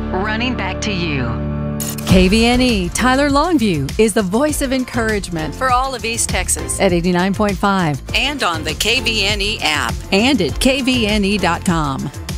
running back to you. KVNE Tyler Longview is the voice of encouragement for all of East Texas at 89.5 And on the KVNE app. and at kvne.com.